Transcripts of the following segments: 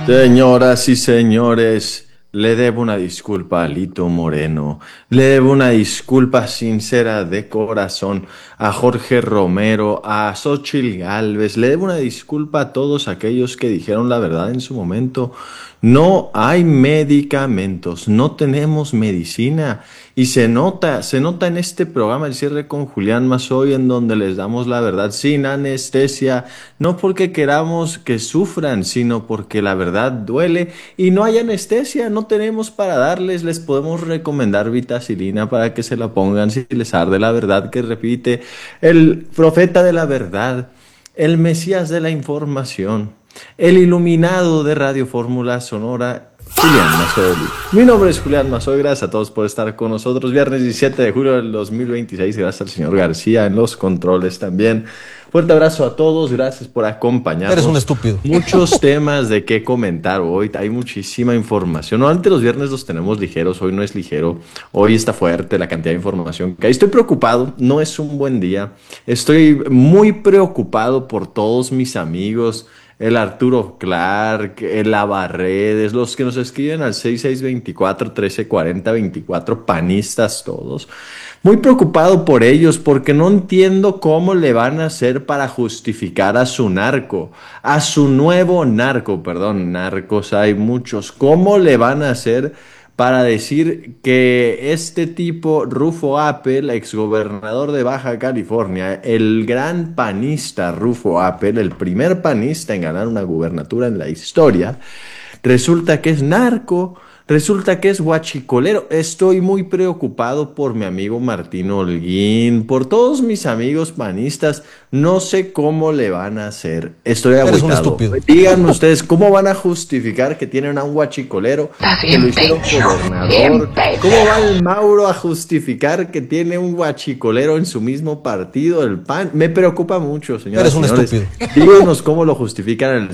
Señoras y señores, le debo una disculpa a Lito Moreno, le debo una disculpa sincera de corazón a Jorge Romero, a Xóchitl Gálvez, le debo una disculpa a todos aquellos que dijeron la verdad en su momento. No hay medicamentos, no tenemos medicina y se nota en este programa el cierre con Julián Mazoy en donde les damos la verdad sin anestesia, no porque queramos que sufran, sino porque la verdad duele y no hay anestesia, no tenemos para darles, les podemos recomendar vitacilina para que se la pongan si les arde la verdad que repite el profeta de la verdad, el Mesías de la información, el iluminado de Radio Fórmula Sonora, Julián Mazoy. Mi nombre es Julián Mazoy, gracias a todos por estar con nosotros. Viernes 17 de julio del 2026, gracias al señor García en los controles también. Fuerte abrazo a todos, gracias por acompañarnos. Eres un estúpido. Muchos temas de qué comentar hoy, hay muchísima información. Normalmente los viernes los tenemos ligeros, hoy no es ligero, hoy está fuerte la cantidad de información que hay. Estoy preocupado, no es un buen día. Estoy muy preocupado por todos mis amigos, el Arturo Clark, el Abarredes, los que nos escriben al 6624-1340-24, panistas todos. Muy preocupado por ellos porque no entiendo cómo le van a hacer para justificar a su narco, a su nuevo narco, perdón, narcos hay muchos. ¿Cómo le van a hacer para decir que este tipo, Rufo Apple, exgobernador de Baja California, el gran panista Rufo Apple, el primer panista en ganar una gubernatura en la historia, resulta que es narco? Resulta que es guachicolero. Estoy muy preocupado por mi amigo Martín Holguín, por todos mis amigos panistas. No sé cómo le van a hacer. Estoy agüitado. Eres un estúpido. Díganme ustedes, ¿cómo van a justificar que tienen a un guachicolero que lo hicieron gobernador? ¿Cómo va el Mauro a justificar que tiene un guachicolero en su mismo partido, el PAN? Me preocupa mucho, señores. Eres un estúpido. Díganos cómo lo justifican en el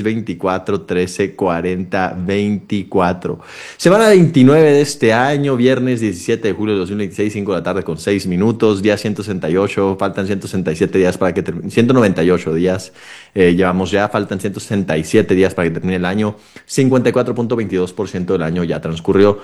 6624-1340-24. Semana 29 de este año, viernes 17 de julio de 2026, 5 de la tarde con 6 minutos, día 168, faltan 167 días para que termine, 198 días, llevamos ya, faltan 167 días para que termine el año, 54.22% del año ya transcurrió.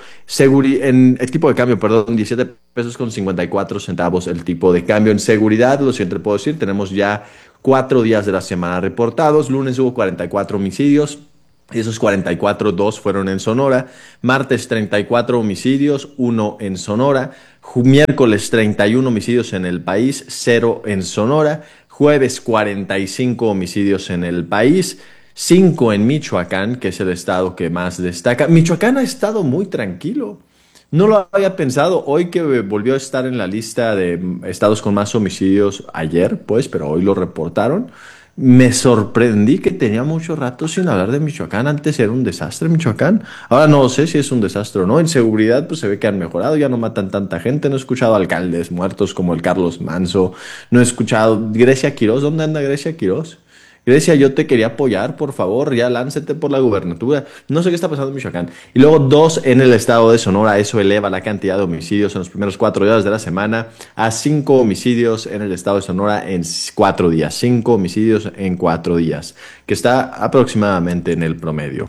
En el tipo de cambio, perdón, 17 pesos con 54 centavos el tipo de cambio. En seguridad, lo siguiente puedo decir, tenemos ya 4 días de la semana reportados. Lunes hubo 44 homicidios. Esos 44, 2 fueron en Sonora. Martes 34 homicidios, 1 en Sonora. Miércoles 31 homicidios en el país, 0 en Sonora. Jueves 45 homicidios en el país, 5 en Michoacán, que es el estado que más destaca. Michoacán ha estado muy tranquilo. No lo había pensado hoy que volvió a estar en la lista de estados con más homicidios ayer, pues, pero hoy lo reportaron. Me sorprendí que tenía mucho rato sin hablar de Michoacán. Antes era un desastre Michoacán. Ahora no sé si es un desastre o no. En seguridad pues se ve que han mejorado. Ya no matan tanta gente. No he escuchado alcaldes muertos como el Carlos Manso. No he escuchado Grecia Quirós. ¿Dónde anda Grecia Quirós? Grecia, yo te quería apoyar, por favor, ya láncete por la gubernatura. No sé qué está pasando en Michoacán. Y luego 2 en el estado de Sonora. Eso eleva la cantidad de homicidios en los primeros 4 días de la semana a 5 homicidios en el estado de Sonora en 4 días. 5 homicidios en 4 días, que está aproximadamente en el promedio.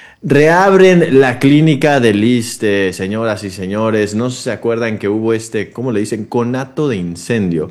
Reabren la clínica del ISSSTE, señoras y señores. No sé si se acuerdan que hubo ¿cómo le dicen? Conato de incendio.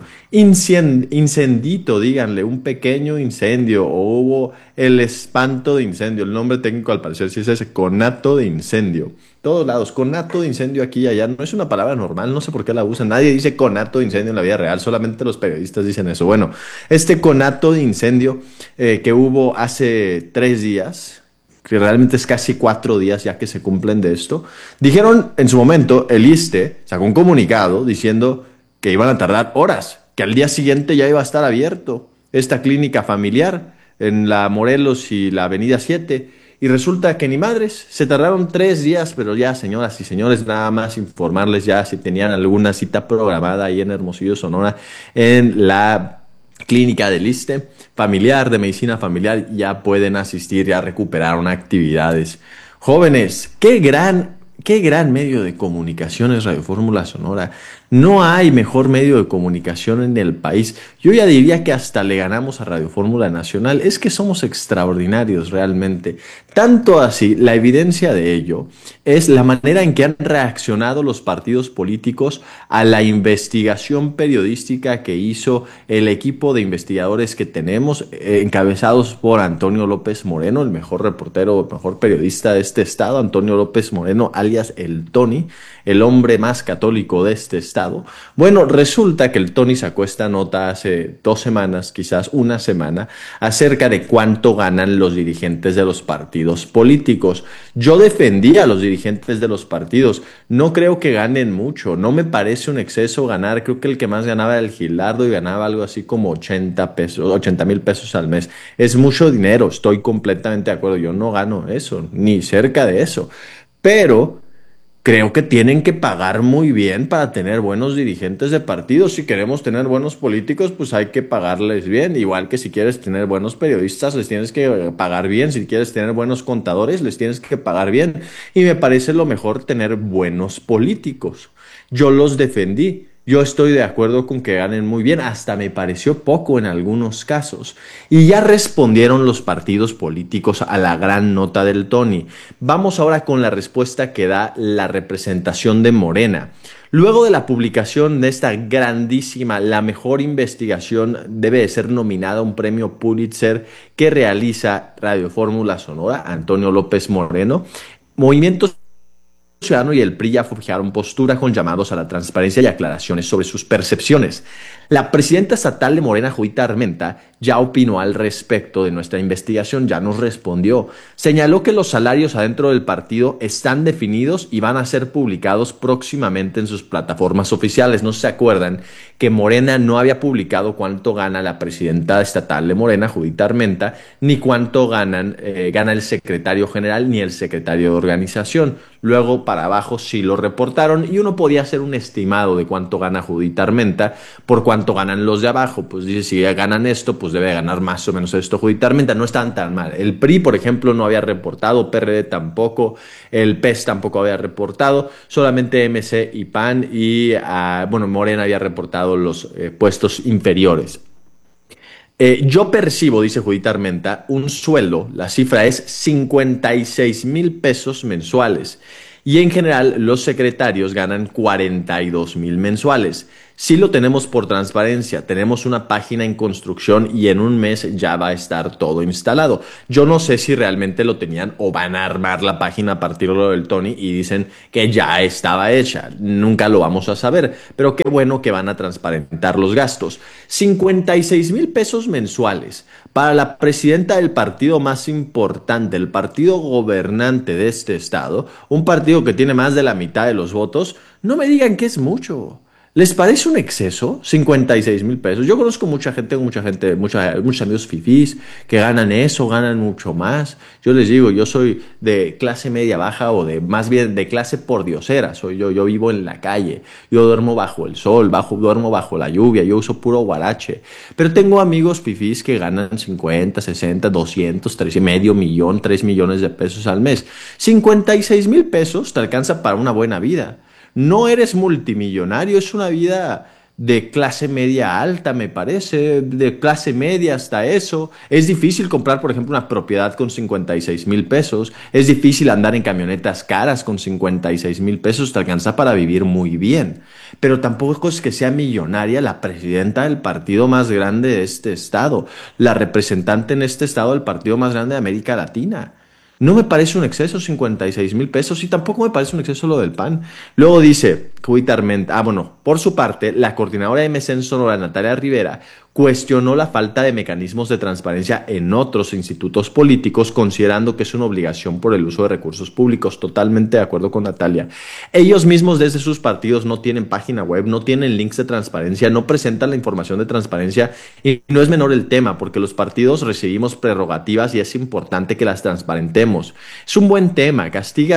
Incendito, díganle, un pequeño incendio. O hubo el espanto de incendio. El nombre técnico al parecer sí es ese, conato de incendio. Todos lados, conato de incendio aquí y allá. No es una palabra normal, no sé por qué la usan. Nadie dice conato de incendio en la vida real, solamente los periodistas dicen eso. Bueno, este conato de incendio que hubo hace 3 días... que realmente es casi 4 días ya que se cumplen de esto, dijeron en su momento, el ISSSTE sacó un comunicado diciendo que iban a tardar horas, que al día siguiente ya iba a estar abierto esta clínica familiar en la Morelos y la Avenida 7, y resulta que ni madres, se tardaron 3 días, pero ya, señoras y señores, nada más informarles ya si tenían alguna cita programada ahí en Hermosillo, Sonora, en la clínica del ISSSTE familiar, de medicina familiar, ya pueden asistir, ya recuperaron actividades. Jóvenes, qué gran medio de comunicación es Radio Fórmula Sonora. No hay mejor medio de comunicación en el país. Yo ya diría que hasta le ganamos a Radio Fórmula Nacional. Es que somos extraordinarios realmente. Tanto así, la evidencia de ello es la manera en que han reaccionado los partidos políticos a la investigación periodística que hizo el equipo de investigadores que tenemos, encabezados por Antonio López Moreno, el mejor reportero, el mejor periodista de este estado, Antonio López Moreno, alias el Tony, el hombre más católico de este estado. Bueno, resulta que el Tony sacó esta nota hace 2 semanas, quizás una semana, acerca de cuánto ganan los dirigentes de los partidos políticos. Yo defendí a los dirigentes de los partidos. No creo que ganen mucho. No me parece un exceso ganar. Creo que el que más ganaba era el Gilardo y ganaba algo así como 80 pesos, 80,000 pesos al mes. Es mucho dinero. Estoy completamente de acuerdo. Yo no gano eso, ni cerca de eso. Pero creo que tienen que pagar muy bien para tener buenos dirigentes de partidos. Si queremos tener buenos políticos, pues hay que pagarles bien. Igual que si quieres tener buenos periodistas, les tienes que pagar bien. Si quieres tener buenos contadores, les tienes que pagar bien. Y me parece lo mejor tener buenos políticos. Yo los defendí. Yo estoy de acuerdo con que ganen muy bien, hasta me pareció poco en algunos casos. Y ya respondieron los partidos políticos a la gran nota del Tony. Vamos ahora con la respuesta que da la representación de Morena. Luego de la publicación de esta grandísima, la mejor investigación, debe de ser nominada a un premio Pulitzer que realiza Radio Fórmula Sonora, Antonio López Moreno, Movimientos Ciudadano y el PRI ya fijaron postura con llamados a la transparencia y aclaraciones sobre sus percepciones. La presidenta estatal de Morena, Judith Armenta, ya opinó al respecto de nuestra investigación, ya nos respondió. Señaló que los salarios adentro del partido están definidos y van a ser publicados próximamente en sus plataformas oficiales. No se acuerdan que Morena no había publicado cuánto gana la presidenta estatal de Morena, Judith Armenta, ni cuánto gana el secretario general ni el secretario de organización. Luego, para abajo sí lo reportaron y uno podía hacer un estimado de cuánto gana Judith Armenta por cuánto ganan los de abajo. Pues dice, si ya ganan esto, pues debe ganar más o menos esto Judith Armenta. No estaban tan mal. El PRI, por ejemplo, no había reportado, PRD tampoco, el PES tampoco había reportado, solamente MC y PAN y, Morena había reportado los puestos inferiores. Yo percibo, dice Judith Armenta, un sueldo, la cifra es 56,000 pesos mensuales. Y en general los secretarios ganan 42,000 mensuales. Si lo tenemos por transparencia, tenemos una página en construcción y en un mes ya va a estar todo instalado. Yo no sé si realmente lo tenían o van a armar la página a partir de lo del Tony y dicen que ya estaba hecha. Nunca lo vamos a saber, pero qué bueno que van a transparentar los gastos. 56,000 pesos mensuales para la presidenta del partido más importante, el partido gobernante de este estado, un partido que tiene más de la mitad de los votos. No me digan que es mucho. ¿Les parece un exceso? 56,000 pesos. Yo conozco mucha gente, muchos amigos fifís que ganan eso, ganan mucho más. Yo les digo, yo soy de clase media baja o más bien de clase pordiosera. Yo vivo en la calle, yo duermo bajo el sol, duermo bajo la lluvia, yo uso puro guarache. Pero tengo amigos fifís que ganan 50, 60, 200, 3, medio millón, 3 millones de pesos al mes. 56,000 pesos te alcanza para una buena vida. No eres multimillonario, es una vida de clase media alta, me parece, de clase media hasta eso. Es difícil comprar, por ejemplo, una propiedad con 56,000 pesos. Es difícil andar en camionetas caras con 56,000 pesos, te alcanza para vivir muy bien. Pero tampoco es que sea millonaria la presidenta del partido más grande de este estado, la representante en este estado del partido más grande de América Latina. No me parece un exceso 56,000 pesos y tampoco me parece un exceso lo del PAN. Luego dice Judith Armenta, por su parte, la coordinadora de MC en Sonora, Natalia Rivera, cuestionó la falta de mecanismos de transparencia en otros institutos políticos, considerando que es una obligación por el uso de recursos públicos. Totalmente de acuerdo con Natalia. Ellos mismos desde sus partidos no tienen página web, no tienen links de transparencia, no presentan la información de transparencia y no es menor el tema porque los partidos recibimos prerrogativas y es importante que las transparentemos. Es un buen tema, castiga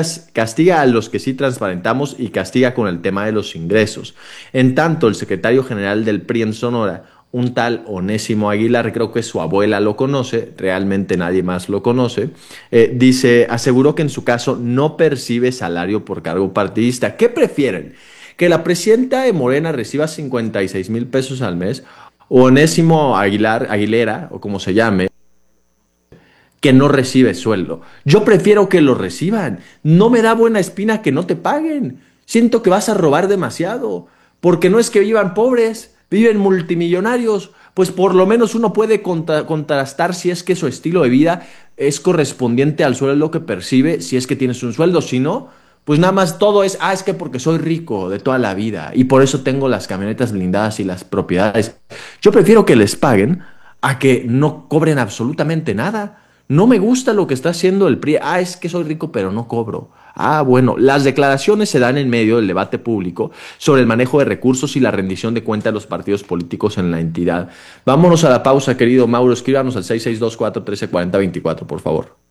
a los que sí transparentamos y castiga con el tema de los ingresos. En tanto, el secretario general del PRI en Sonora, un tal Onésimo Aguilar, creo que su abuela lo conoce, realmente nadie más lo conoce, aseguró que en su caso no percibe salario por cargo partidista. ¿Qué prefieren? Que la presidenta de Morena reciba 56,000 pesos al mes, o Onésimo Aguilera, o como se llame, que no recibe sueldo. Yo prefiero que lo reciban. No me da buena espina que no te paguen. Siento que vas a robar demasiado, porque no es que vivan pobres, viven multimillonarios. Pues por lo menos uno puede contrastar si es que su estilo de vida es correspondiente al sueldo que percibe, si es que tienes un sueldo. Si no, pues nada más todo es, es que porque soy rico de toda la vida y por eso tengo las camionetas blindadas y las propiedades. Yo prefiero que les paguen a que no cobren absolutamente nada. No me gusta lo que está haciendo el PRI. Es que soy rico, pero no cobro. Bueno, las declaraciones se dan en medio del debate público sobre el manejo de recursos y la rendición de cuentas de los partidos políticos en la entidad. Vámonos a la pausa, querido Mauro. Escríbanos al 662-413-4024, por favor.